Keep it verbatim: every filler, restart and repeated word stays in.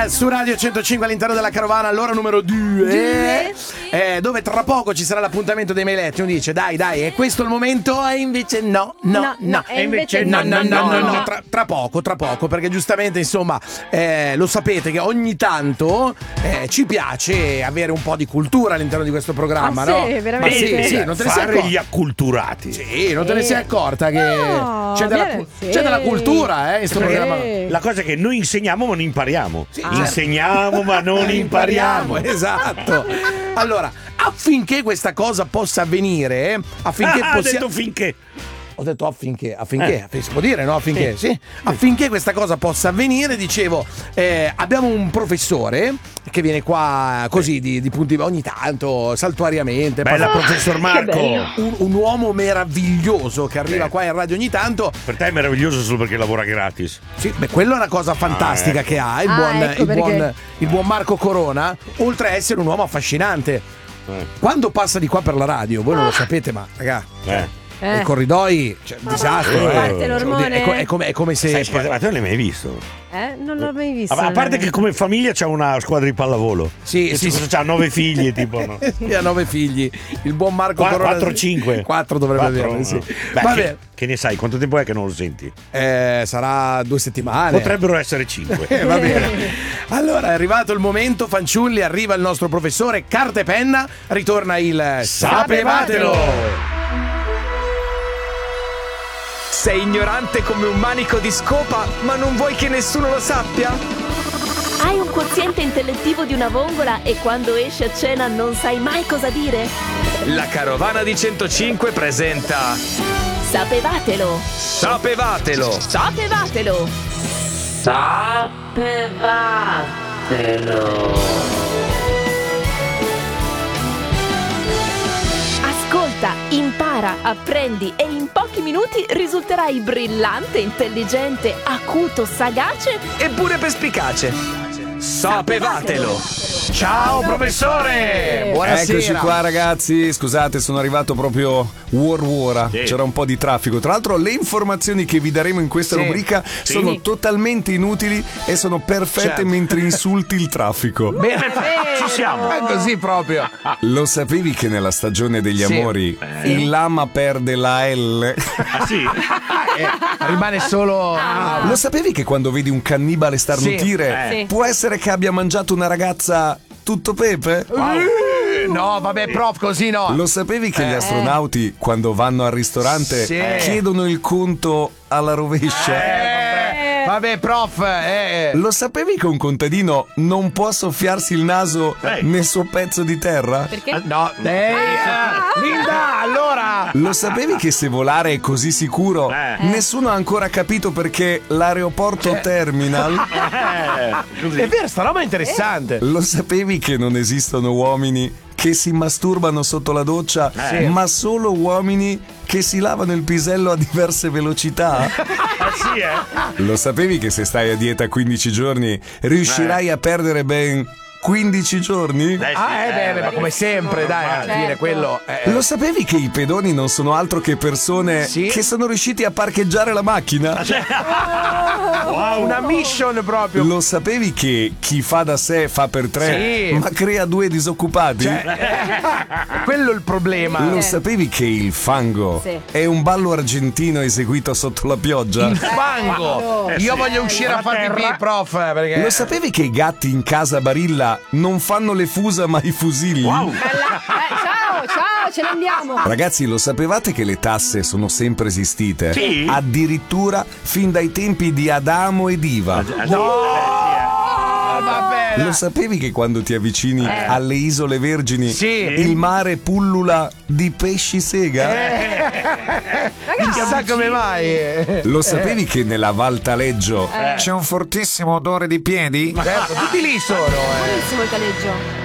eh, su Radio centocinque all'interno della carovana, all'ora numero due, eh, dove tra poco ci sarà l'appuntamento dei mailetti. Uno dice dai dai, è questo il momento? E invece no, no, no, no. e invece no, no, no, no, no. Tra, tra poco, tra poco, perché giustamente insomma eh, lo sapete che ogni tanto eh, ci piace avere un po' di cultura all'interno di questo programma, ah, no? Sì, veramente. Ma sì, sì, non te ne sei fare accorta? gli acculturati. Sì, non te ne sei accorta che No, c'è, della, viene, sì. c'è della cultura eh, in questo Sì. programma. La cosa è che noi insegniamo ma non impariamo. Sì, Insegniamo ma non impariamo. Esatto. Allora, affinché questa cosa possa avvenire, affinché Ah, ha possiamo. detto finché. Ho detto affinché, affinché, eh. si può dire, no? Affinché, sì. sì. Affinché questa cosa possa avvenire, dicevo, eh, abbiamo un professore che viene qua così di, di punti ogni tanto, saltuariamente. Bella, passa- professor Marco. un, un uomo meraviglioso che arriva Sì. qua in radio ogni tanto. Per te è meraviglioso solo perché lavora gratis. Sì, beh, quello è una cosa fantastica Ah, ecco. che ha il, Ah, buon, ecco il, perché. buon, il buon Marco Corona, oltre a essere un uomo affascinante. Eh. Quando passa di qua per la radio, voi non lo sapete, ma raga, Eh. i Eh. corridoi, cioè, disastro. Eh, eh. parte l'ormone. È, co- è come, è come se. Sai, scherzo, ma te non l'hai mai visto? Eh, non l'ho mai visto. A parte che come famiglia c'ha una squadra di pallavolo. Sì, Che sì, c'ha- sì. c'ha nove figli, tipo, no? Sì, ha nove figli. Il buon Marco Qua- Corona. quattro, cinque. Quattro dovrebbe Quattro, averne, sì. no. Beh, Vabbè, che, che ne sai? Quanto tempo è che non lo senti? eh, sarà due settimane. Potrebbero essere cinque. Eh, va bene. Allora è arrivato il momento, fanciulli, arriva il nostro professore, carta e penna, ritorna il Sapevatelo! Sei ignorante come un manico di scopa, ma non vuoi che nessuno lo sappia? Hai un quoziente intellettivo di una vongola e quando esci a cena non sai mai cosa dire? La carovana di centocinque presenta Sapevatelo! Sapevatelo! Sapevatelo! Ascolta, impara, apprendi e in pochi minuti risulterai brillante, intelligente, acuto, sagace. Eppure perspicace! Sapevatelo! Ciao professore! Buonasera! Eccoci qua ragazzi, scusate sono arrivato proprio war war, Sì. c'era un po' di traffico. Tra l'altro le informazioni che vi daremo in questa Sì. rubrica sono totalmente inutili e sono perfette Certo. mentre insulti il traffico. Bene, Ci siamo. è così proprio. Lo sapevi che nella stagione degli Sì. amori il lama perde la L? Ah, sì? Eh, rimane solo. Ah, Lo sapevi che quando vedi un cannibale starnutire Sì. può essere che abbia mangiato una ragazza tutto pepe? Eh, no, vabbè, prof, così no. Lo sapevi che gli astronauti quando vanno al ristorante Sì. chiedono il conto alla rovescia? Eh, vabbè, prof, eh. Lo sapevi che un contadino non può soffiarsi il naso Eh. nel suo pezzo di terra? Perché? No, eh, Linda, allora. Lo sapevi che se volare è così sicuro, Eh. nessuno ha ancora capito perché l'aeroporto terminal? Eh, così. È vero, sta roba è interessante. Lo sapevi che non esistono uomini che si masturbano sotto la doccia, Eh. ma solo uomini che si lavano il pisello a diverse velocità? Ah, sì, eh? Lo sapevi che se stai a dieta quindici giorni riuscirai a perdere ben quindici giorni? Eh, sì, Ah, eh, beh, beh, ma come sempre, dai, alla fine Certo. quello. eh, Lo sapevi che i pedoni non sono altro che persone Sì. che sono riusciti a parcheggiare la macchina? Wow. Una mission proprio. Lo sapevi che chi fa da sé fa per tre, Sì. ma crea due disoccupati? Quello è il problema. Lo sapevi che il fango Sì. è un ballo argentino eseguito sotto la pioggia? Il fango. Eh, Io sì. voglio uscire a La far terra. pipì, prof. Perché. Lo sapevi che i gatti in casa Barilla non fanno le fusa ma i fusilli? Wow. Eh, ciao, ciao, ce ne andiamo. Ragazzi, lo sapevate che le tasse sono sempre esistite? Sì. Addirittura fin dai tempi di Adamo ed Iva. No, vabbè. Lo sapevi che quando ti avvicini alle isole Vergini Sì. il mare pullula di pesci sega? Chissà come mai. Lo sapevi che nella Val Taleggio c'è un fortissimo odore di piedi? Certo, tutti lì sono. eh. Buonissimo il caleggio.